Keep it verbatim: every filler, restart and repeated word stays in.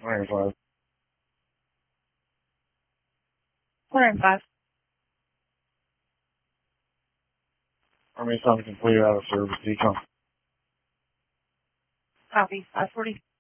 ninety-five. one oh five. Army Summit completed out of service. Decom. Copy. five forty.